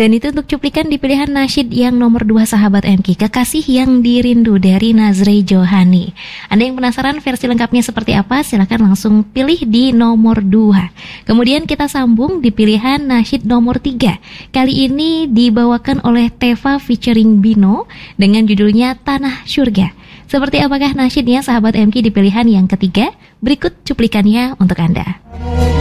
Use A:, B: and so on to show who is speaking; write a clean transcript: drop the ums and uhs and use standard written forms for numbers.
A: Dan itu untuk cuplikan di pilihan nasyid yang nomor 2 sahabat MK, Kekasih yang Dirindu dari Nazri Johani. Anda yang penasaran versi lengkapnya seperti apa, silakan langsung pilih di nomor 2. Kemudian kita sambung di pilihan nasyid nomor 3. Kali ini dibawakan oleh Teva featuring Bino dengan judulnya Tanah Syurga. Seperti apakah nasyidnya sahabat MK di pilihan yang ketiga? Berikut cuplikannya untuk Anda.